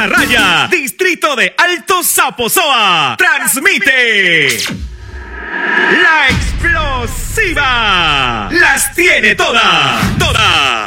Raya, distrito de Alto Zaposoa. Transmite La Explosiva. Las tiene todas, todas.